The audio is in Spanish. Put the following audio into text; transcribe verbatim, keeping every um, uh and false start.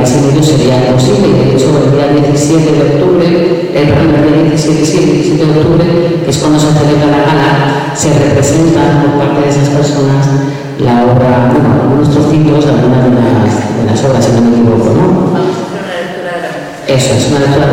sin ellos sería imposible. Y de hecho, el día diecisiete de octubre, el, el día diecisiete, sí, el diecisiete de octubre, que es cuando se celebra la gala, se representa por parte de esas personas la obra, bueno, algunos trocitos, algunas de las, de las obras, si no me equivoco, ¿no? Vamos a hacer una lectura de la... Eso, es una lectura